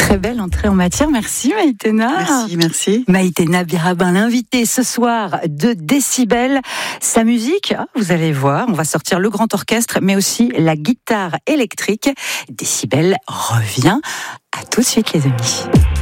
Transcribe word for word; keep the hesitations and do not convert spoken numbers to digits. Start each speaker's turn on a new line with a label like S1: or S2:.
S1: Très belle entrée en matière. Merci Maïtena.
S2: Merci, merci.
S1: Maïtena Birabin, l'invitée ce soir de Décibel. Sa musique, vous allez voir, on va sortir le grand orchestre, mais aussi la guitare électrique. Décibel revient. À tout de suite les amis.